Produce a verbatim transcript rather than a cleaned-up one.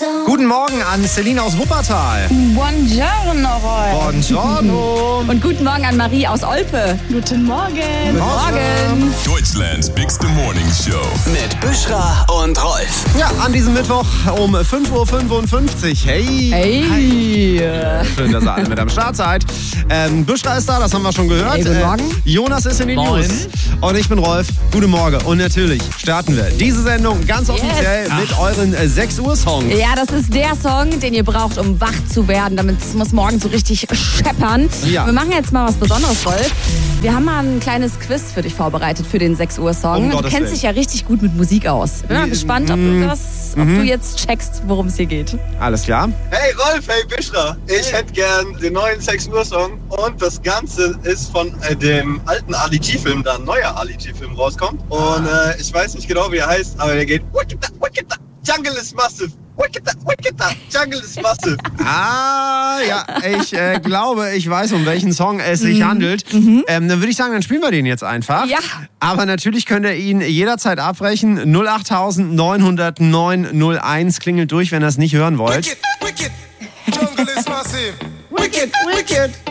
Guten Morgen an Celine aus Wuppertal. Buongiorno, Roy. Buongiorno. Und guten Morgen an Marie aus Olpe. Guten Morgen. Guten Morgen. Deutschlands Big Morning Show. Mit Büschra und Rolf. Ja, an diesem Mittwoch um fünf Uhr fünfundfünfzig. Hey. Hey. Schön, dass ihr alle mit am Start seid. Ähm, Büschra ist da, das haben wir schon gehört. Hey, guten Morgen. Äh, Jonas ist in den Moin. News. Und ich bin Rolf. Guten Morgen. Und natürlich starten wir diese Sendung ganz offiziell Yes. mit euren äh, sechs Uhr Songs. Ja, das ist der Song, den ihr braucht, um wach zu werden, damit es muss morgen so richtig scheppern. Ja. Wir machen jetzt mal was Besonderes, Rolf. Wir haben mal ein kleines Quiz für dich vorbereitet für den sechs Uhr Song. Um du Gottes kennst Willen. dich ja richtig gut mit Musik aus. Bin mal gespannt, ob du das, ob du jetzt checkst, worum es hier geht. Alles klar? Hey Rolf, hey Büschra. Ich hätte gern den neuen sechs Uhr Song und das Ganze ist von äh, dem alten Ali G-Film, da ein neuer Ali G-Film rauskommt. Und äh, ich weiß nicht genau, wie er heißt, aber der geht Wicked, Wicked, Jungle is massive. Wicked, Wicked, Jungle is massive. Ah, ja, ich äh, glaube, ich weiß, um welchen Song es sich handelt. Ähm, dann würde ich sagen, dann spielen wir den jetzt einfach. Ja. Aber natürlich könnt ihr ihn jederzeit abbrechen. null acht neun null null neun null eins klingelt durch, wenn ihr es nicht hören wollt. Wicked, wicked, jungle is massive. Wicked, wicked,